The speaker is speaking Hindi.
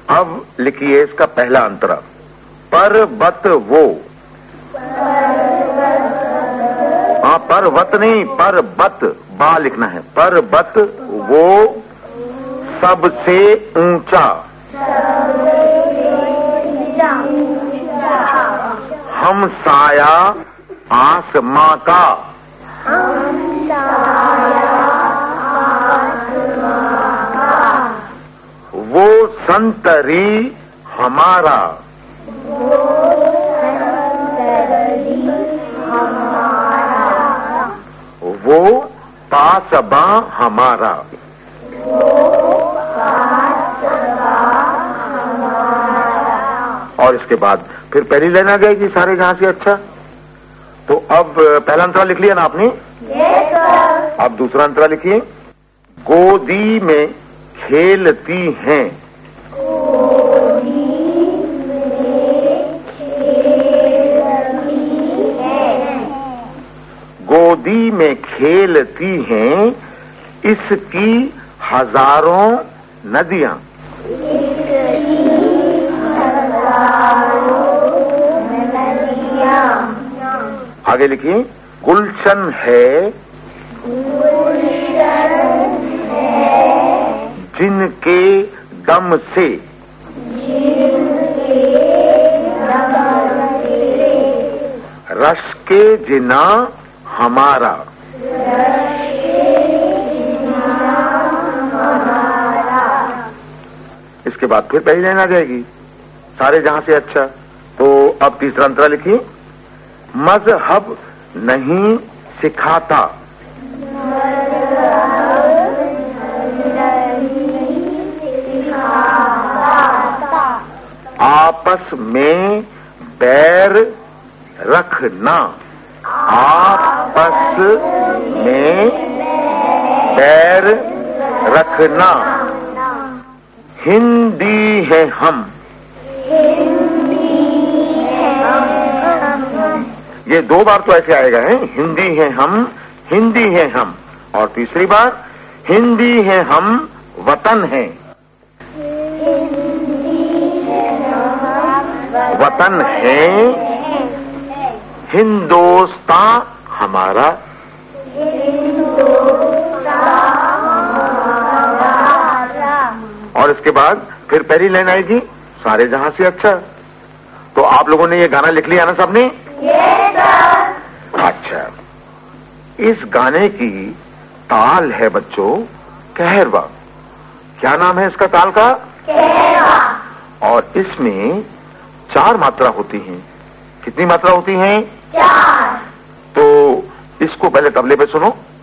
अब लिखिए इसका पहला अंतरा। पर्वत वो, हाँ पर्वत नहीं, पर्वत बा लिखना है। पर्वत वो सबसे ऊंचा, हम साया आसमां का, वो संतरी हमारा, वो पासबा हमारा। और इसके बाद फिर पहली लाइन आ जाएगी सारे जहां से अच्छा। तो अब पहला अंतरा लिख लिया ना आपने? Yes sir. अब दूसरा अंतरा लिखिए। गोदी में खेलती हैं, गोदी में खेलती हैं इसकी हजारों नदियां, आगे लिखिए। गुलशन है जिनके दम से, रश के जिना हमारा, इसके बाद फिर पहली लाइन आ जाएगी सारे जहां से अच्छा। तो अब तीसरा अंतरा लिखिए। मजहब नहीं सिखाता, आपस में बैर रखना, आपस में बैर रखना। हिंदी है हम, ये दो बार तो ऐसे आएगा है, हिंदी है हम, हिंदी है हम। और तीसरी बार हिंदी है हम, वतन है, वतन है हिंदुस्तान हमारा। और इसके बाद फिर पहली लाइन आएगी सारे जहां से अच्छा। तो आप लोगों ने ये गाना लिख लिया ना सबने? Yes sir. अच्छा, इस गाने की ताल है बच्चों कहरवा। क्या नाम है इसका ताल का? कहरवा। और इसमें 4 मात्रा होती हैं। कितनी मात्रा होती हैं? 4। तो इसको पहले तबले पे सुनो।